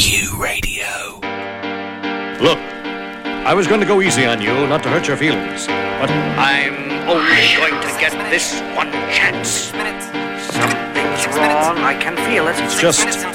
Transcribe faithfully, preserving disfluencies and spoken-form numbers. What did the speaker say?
Q Radio. Look, I was going to go easy on you, not to hurt your feelings, but I'm only going to get this one chance. Something's wrong. I can feel it. It's just